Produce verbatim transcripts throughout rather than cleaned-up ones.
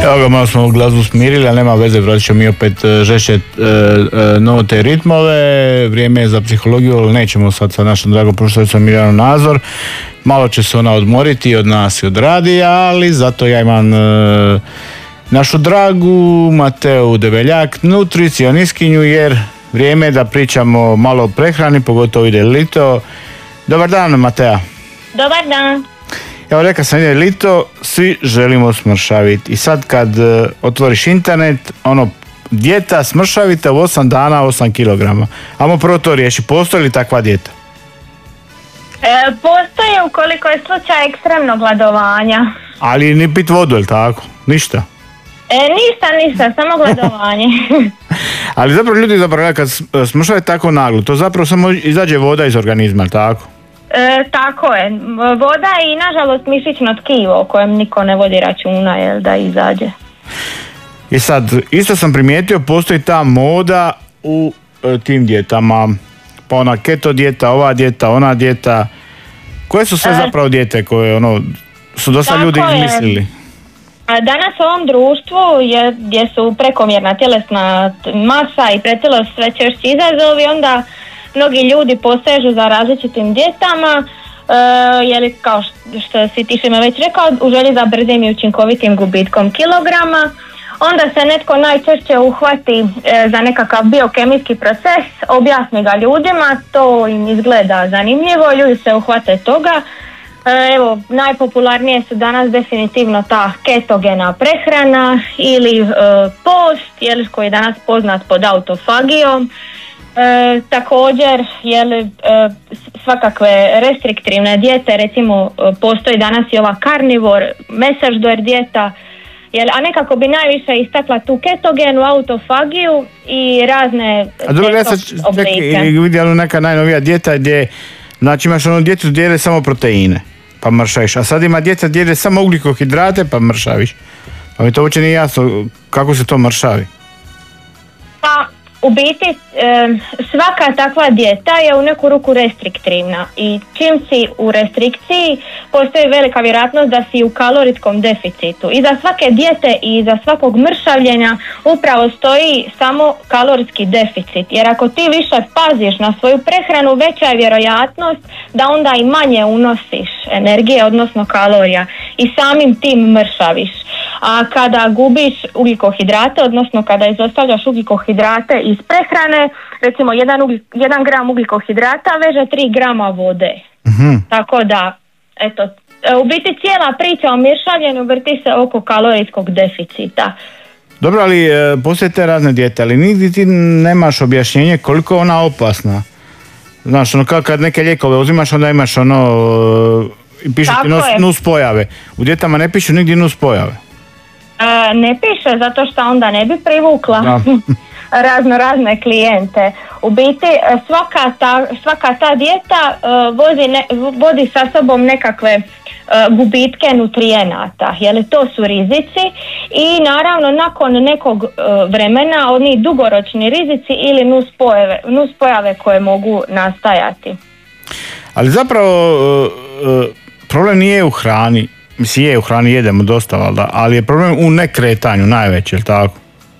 Evo ga, malo smo glazbu smirili, ali nema veze, vratit ćemo mi opet žešće e, e, note ritmove. Vrijeme je za psihologiju, ali nećemo sad sa našom dragom profesoricom Mirjanu Nazor. Malo će se ona odmoriti od nas i od radija, ali zato ja imam e, našu dragu Mateu Debeljak, nutricionistkinju, jer vrijeme je da pričamo malo o prehrani, pogotovo ide lito. Dobar dan, Matea. Dobar dan. Evo, rekao sam, ide lito, svi želimo smršaviti. I sad kad uh, otvoriš internet, ono, dijeta smršavite u osam dana osam kilograma. Ajmo prvo to riješi, postoji li takva dijeta? E, postoji ukoliko je slučaj ekstremnog gladovanja. Ali ni pit vodu, je li tako? Ništa? E, ništa, ništa, samo gladovanje. Ali zapravo ljudi zapravo kad smršavaju tako naglo, to zapravo samo izađe voda iz organizma, je li tako? E, tako je. Voda i nažalost mišićno tkivo o kojem niko ne vodi računa, jel, da izađe. I sad, isto sam primijetio, postoji ta moda u e, tim dijetama. Pa ona keto dijeta, ova dijeta, ona dijeta. Koje su sve e, zapravo dijete koje ono, su dosta ljudi izmislili? Je. Danas u ovom društvu je, gdje su prekomjerna tjelesna masa i pretilost sve češći izazovi, onda mnogi ljudi posežu za različitim dijetama, e, jer kao što si ti Šime već rekao, u želji za brzim i učinkovitim gubitkom kilograma. Onda se netko najčešće uhvati e, za nekakav biokemijski proces, objasni ga ljudima, to im izgleda zanimljivo, ljudi se uhvate toga. E, evo, najpopularnije su danas definitivno ta ketogena prehrana ili e, post, jel, koji je danas poznat pod autofagijom. E, također, jel, e, svakakve restriktivne dijete, recimo postoji danas i ova carnivore, mesaždoer dijeta, jel, a nekako bi najviše istakla tu ketogenu, autofagiju i razne a dobro, ja sam vidjela neka najnovija dijeta gdje, znači imaš onu djetu gdje jede samo proteine, pa mršaviš, a sad ima djeca gdje jede samo ugljikohidrate, pa mršaviš. Pa mi to uopće nije jasno kako se to mršavi. Pa, u biti, e, svaka takva dijeta je u neku ruku restriktivna i čim si u restrikciji postoji velika vjerojatnost da si u kalorijskom deficitu. Iza svake dijete i iza svakog mršavljenja upravo stoji samo kalorijski deficit, jer ako ti više paziš na svoju prehranu, veća je vjerojatnost da onda i manje unosiš energije, odnosno kalorija, i samim tim mršaviš. A kada gubiš ugljikohidrate, odnosno kada izostavljaš ugljikohidrate iz prehrane, recimo jedan, ugl- jedan gram ugljikohidrata veže tri grama vode. Mm-hmm. Tako da, eto, u biti cijela priča o mješavljenju vrti se oko kalorijskog deficita. Dobro, ali e, postoje te razne dijete, ali nigdje ti nemaš objašnjenje koliko je ona opasna. Znaš, ono kao kad neke lijekove uzimaš, onda imaš ono, e, piše ti nus, nus pojave. U dijetama ne pišu nigdje nus pojave. E, ne piše zato što onda ne bi privukla razno razne klijente. U biti svaka ta, svaka ta dijeta uh, vozi ne, vodi sa sobom nekakve uh, gubitke nutrijenata, jer to su rizici i naravno nakon nekog uh, vremena oni dugoročni rizici ili nuspojave, nuspojave koje mogu nastajati. Ali zapravo uh, uh, problem nije u hrani. Mislim, je, u hrani jedemo dosta, valjda, ali je problem u nekretanju najveći, je li tako?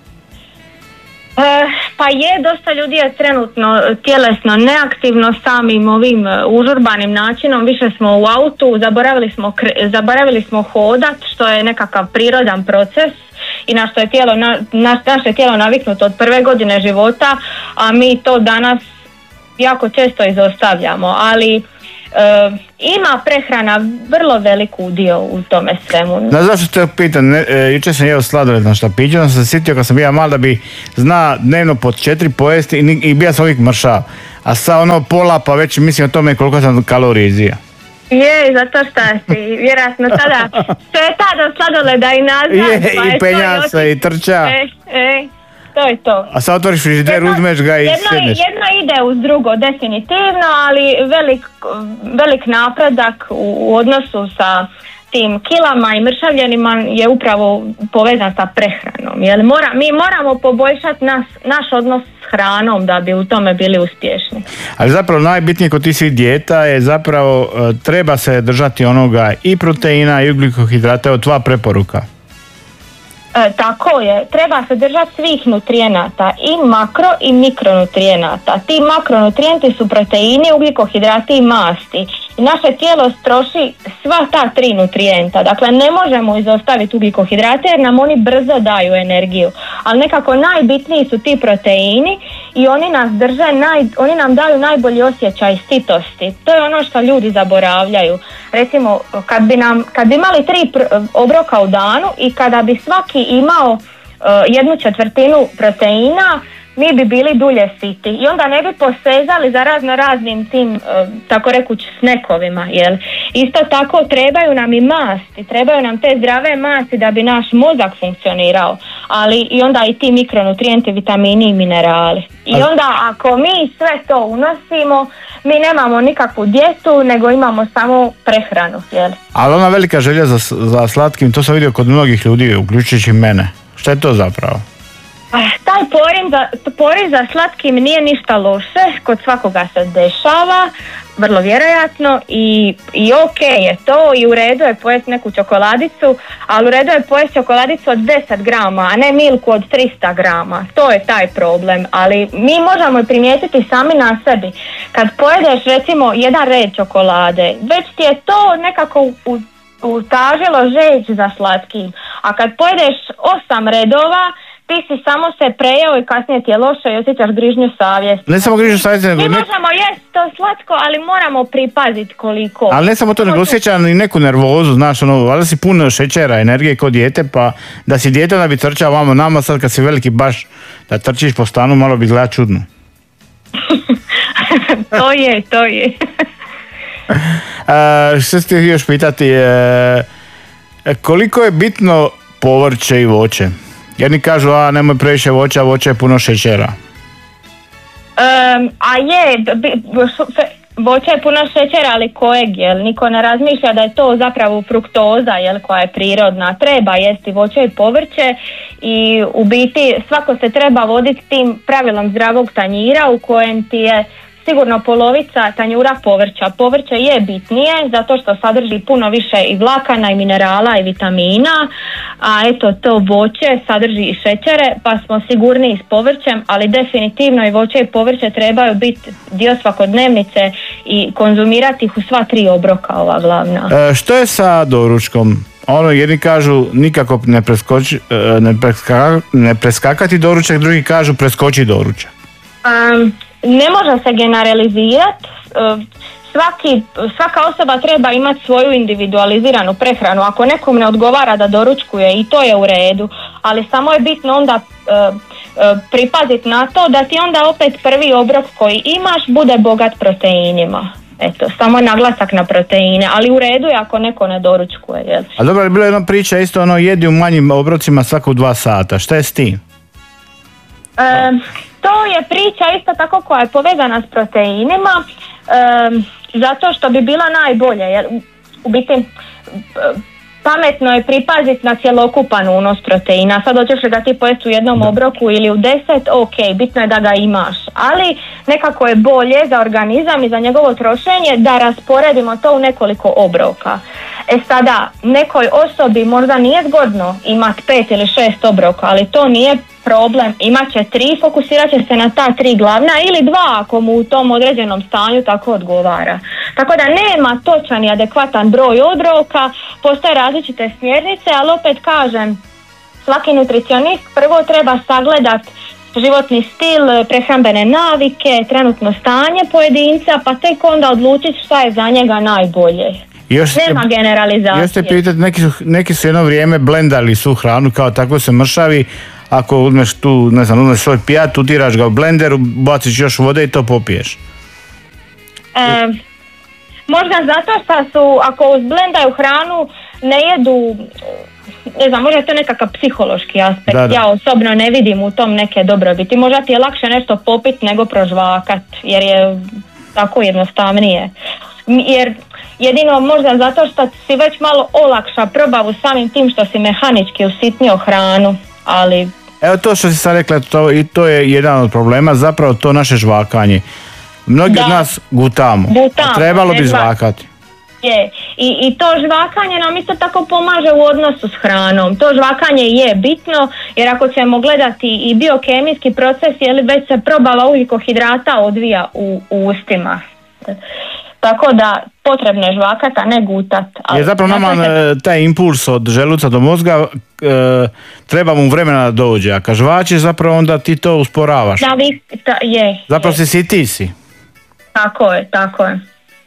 E, pa je, dosta ljudi je trenutno tjelesno neaktivno samim ovim užurbanim načinom, više smo u autu, zaboravili smo, zaboravili smo hodat, što je nekakav prirodan proces i na što je tijelo, na, na, naše tijelo naviknuto od prve godine života, a mi to danas jako često izostavljamo, ali E, ima prehrana vrlo veliku udio u tome svemu. Da, zašto te pitan, e, jučer sam jeo sladoled na štapiću, onda sam se sjetio kad sam bio mal da bi zna dnevno pod četiri pojesti i, i bija sam uvijek mršav. A sad ono pola pa već mislim o tome koliko sam kalorije izija. Je, zato što si vjerojatno sada šeta do sladoleda i nazad. Je, pa i penja se i trča. E, e. To je to. A sad otvoriš frižider, uzmeš ga i jedno, sjedneš. Jedno ide uz drugo, definitivno, ali velik, velik napredak u, u odnosu sa tim kilama i mršavljenima je upravo povezan sa prehranom. Jer mora, mi moramo poboljšati nas, naš odnos s hranom da bi u tome bili uspješni. Ali zapravo najbitnije kod tih svih dijeta je zapravo treba se držati onoga i proteina i ugljikohidrata, od dva preporuka. E, tako je, treba se držati svih nutrijenata, i makro i mikronutrijenata. Ti makronutrijenti su proteini, ugljikohidrati i masti. I naše tijelo troši sva ta tri nutrijenta, dakle ne možemo izostaviti ugljikohidrate jer nam oni brzo daju energiju, ali nekako najbitniji su ti proteini i oni nas drže, naj, oni nam daju najbolji osjećaj sitosti. To je ono što ljudi zaboravljaju. Recimo, kad bi, nam, kad bi imali tri pr- obroka u danu i kada bi svaki imao uh, jednu četvrtinu proteina, mi bi bili dulje siti i onda ne bi posezali za razno raznim tim, uh, tako rekuć, snekovima. Jel? Isto tako trebaju nam i masti, trebaju nam te zdrave masti da bi naš mozak funkcionirao, ali i onda i ti mikronutrijenti, vitamini i minerali. I onda ako mi sve to unosimo, mi nemamo nikakvu dijetu, nego imamo samo prehranu. Jel? Ali ona velika želja za, za slatkim, to sam vidio kod mnogih ljudi, uključujući mene. Šta je to zapravo? Taj poriv za, poriv za slatkim nije ništa loše, kod svakoga se dešava, vrlo vjerojatno, i, i ok je to, i u redu je pojesti neku čokoladicu, ali u redu je pojesti čokoladicu od deset grama, a ne milku od tristo grama. To je taj problem, ali mi možemo primijetiti sami na sebi. Kad pojedeš recimo jedan red čokolade, već ti je to nekako u, utažilo žeđ za slatkim, a kad pojedeš osam redova, ti si samo se prejeo i kasnije ti je loše i osjećaš grižnju savjesti. Ne samo grižnju savjesti, nego... Mi možemo jesti to slatko, ali moramo pripaziti koliko. Ali ne samo to, nego osjećam i neku nervozu, znaš, ono, valjda si puno šećera, energije kod dijete, pa da si dijete onda bi trčao vamo nama, sad kad si veliki baš da trčiš po stanu, malo bi gleda čudno. To je, to je. A, što ste još pitati, e, koliko je bitno povrće i voće? Jedni kažu, a nemoj previše voća, voće je puno šećera. Um, a je, b, b, voće je puno šećera, ali kojeg, jel? Niko ne razmišlja da je to zapravo fruktoza, jel, koja je prirodna. Treba jesti voće i povrće i u biti svako se treba voditi tim pravilom zdravog tanjira u kojem ti je sigurno polovica tanjura povrća. Povrće je bitnije zato što sadrži puno više i vlakana i minerala i vitamina, a eto to voće sadrži i šećere, pa smo sigurniji s povrćem, ali definitivno i voće i povrće trebaju biti dio svakodnevnice i konzumirati ih u sva tri obroka, ova glavna. E, što je sa doručkom? Ono, jedni kažu nikako ne, preskoči, ne, preska, ne preskakati doručak, drugi kažu preskoči doručak. Um, Ne može se generalizirati, svaki, svaka osoba treba imati svoju individualiziranu prehranu. Ako nekom ne odgovara da doručkuje, i to je u redu, ali samo je bitno onda uh, uh, pripaziti na to da ti onda opet prvi obrok koji imaš bude bogat proteinima. Eto, samo je naglasak na proteine, ali u redu je ako neko ne doručkuje. Jel? A dobro, je bila jedna priča isto, ono, jedi u manjim obrocima svako dva sata. Šta je s tim? Um, To je priča isto tako koja je povezana s proteinima, um, zato što bi bila najbolje, jer u biti pametno je pripaziti na cjelokupan unos proteina. Sad hoćeš li ga ti pojesti u jednom obroku ili u deset, ok, bitno je da ga imaš, ali nekako je bolje za organizam i za njegovo trošenje da rasporedimo to u nekoliko obroka. E sada, nekoj osobi možda nije zgodno imati pet ili šest obroka, ali to nije problem, imat će tri, fokusirat će se na ta tri glavna ili dva ako mu u tom određenom stanju tako odgovara. Tako da nema točan i adekvatan broj obroka, postoje različite smjernice, ali opet kažem, svaki nutricionist prvo treba sagledat životni stil, prehrambene navike, trenutno stanje pojedinca, pa tek onda odlučiti šta je za njega najbolje. Još Nema ste, generalizacije. Još ste pitati, neki su, neki su jedno vrijeme blendali su hranu, kao tako se mršavi. Ako uzmeš tu, ne znam, uzmeš svoj pijat, utiraš ga u blenderu, baciš još vode i to popiješ. E, možda zato što su, ako uzblendaju hranu, ne jedu, ne znam, možda je to nekakav psihološki aspekt. Da, da. Ja osobno ne vidim u tom neke dobrobiti. Možda ti je lakše nešto popiti nego prožvakat, jer je tako jednostavnije. Jer jedino možda zato što si već malo olakša probavu samim tim što si mehanički usitnio hranu, ali... Evo to što si sad rekla, to, i to je jedan od problema, zapravo to naše žvakanje. Mnogi da. od nas gutamo, gutamo trebalo bi žvakati. Je. I, I to žvakanje nam isto tako pomaže u odnosu s hranom. To žvakanje je bitno, jer ako ćemo gledati i biokemijski proces, je li već se probava ugljikohidrata odvija u, u ustima. Tako da potrebno je žvakat, a ne gutat. Je zapravo nama se... taj impuls od želuca do mozga e, treba mu vremena da dođe, a kad žvačiš zapravo onda ti to usporavaš. Da, vi, ta, je. Zapravo je. si si ti si. Tako je, tako je.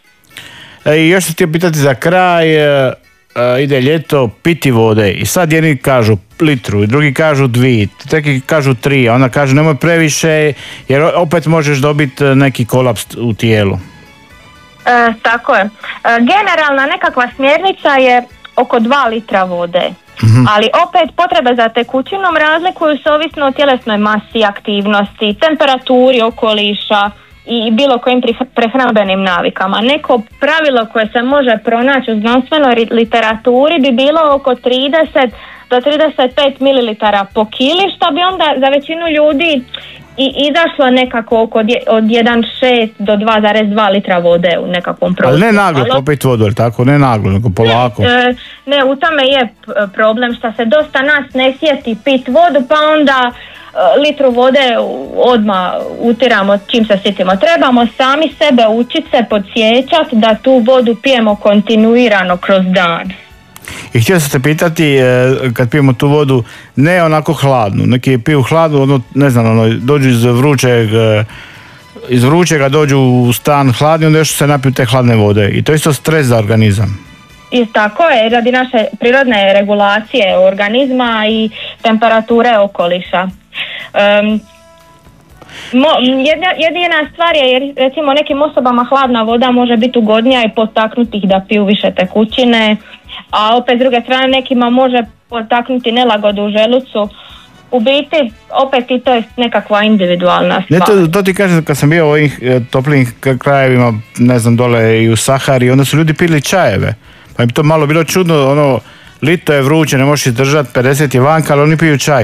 E, I još se htio pitati za kraj, e, e, ide ljeto, piti vode i sad jedni kažu litru i drugi kažu dvi, neki kažu tri, a onda kažu nemoj previše jer opet možeš dobiti neki kolaps u tijelu. E, tako je. E, generalna nekakva smjernica je oko dva litra vode. Mm-hmm. Ali opet potrebe za tekućinom razlikuju se ovisno o tjelesnoj masi, aktivnosti, temperaturi okoliša i bilo kojim prehrambenim navikama. Neko pravilo koje se može pronaći u znanstvenoj literaturi bi bilo oko trideset do trideset pet mililitara po kili, što bi onda za većinu ljudi i izašlo nekako oko od jedan zarez šest do dva zarez dva litra vode u nekakvom prostoru. Ali ne naglo popiti vodu, ali tako? Ne naglo, nego polako. Ne, ne, u tome je problem što se dosta nas ne sjeti pit vodu, pa onda litru vode odmah utiramo čim se sjetimo. Trebamo sami sebe učiti se podsjećati da tu vodu pijemo kontinuirano kroz dan. I htio sam te pitati, kad pijemo tu vodu, ne onako hladnu, neki piju hladnu, ono, ne znam, ono, dođu iz vrućeg, iz vrućega dođu u stan hladni, onda još se napiju te hladne vode i to je isto stres za organizam. I tako je, radi naše prirodne regulacije organizma i temperature okoliša. Um, Mo, jedna, jedina stvar je, jer recimo nekim osobama hladna voda može biti ugodnija i potaknuti ih da piju više tekućine, a opet s druge strane nekima može potaknuti nelagodu u želucu. U biti, opet i to je nekakva individualna stvar. Ne, to, to ti kažem, kad sam bio u ovih toplijim krajevima, ne znam, dole i u Sahari, onda su ljudi pili čajeve. Pa im to malo bilo čudno, ono, lito je vruće, ne možeš izdržati, pedeset je vanka, ali oni piju čaj.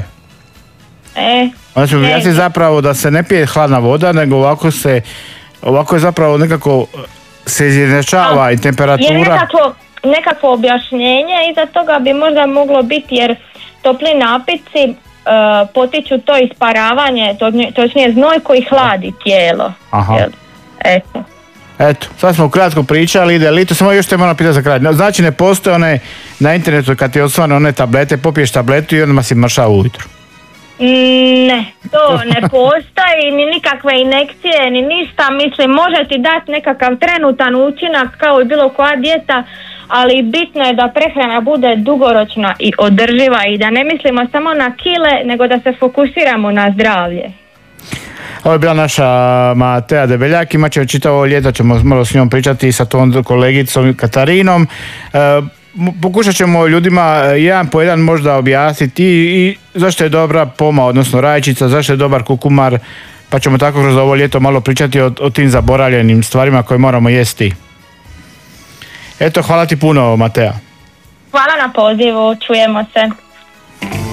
E, Onda ćemo objasniti zapravo da se ne pije hladna voda, nego ovako se, ovako je zapravo nekako se izjednačava i temperatura. Je nekakvo, nekakvo objašnjenje, iza toga bi možda moglo biti jer topli napici uh, potiču to isparavanje, to, točnije znoj koji hladi tijelo. Aha. Jel? Eto. Eto, sad smo kratko pričali, ide lito, samo još te moram pitati za kraj. Znači ne postoje one na internetu kad ti osvane one tablete, popiješ tabletu i onda si mršava ujutro. Ne, to ne postoji, ni nikakve injekcije, ni ništa, mislim, može ti dati nekakav trenutan učinak kao i bilo koja dijeta, ali bitno je da prehrana bude dugoročna i održiva i da ne mislimo samo na kile, nego da se fokusiramo na zdravlje. Ovo je bila naša Matea Debeljak, imat ćemo čitavo ljeto, ćemo malo s njom pričati sa tom kolegicom Katarinom. E, Pokušat ćemo ljudima jedan po jedan možda objasniti i zašto je dobra poma, odnosno rajčica, zašto je dobar kukumar, pa ćemo tako kroz ovo ljeto malo pričati o, o tim zaboravljenim stvarima koje moramo jesti. Eto, hvala ti puno, Matea. Hvala na pozivu, čujemo se.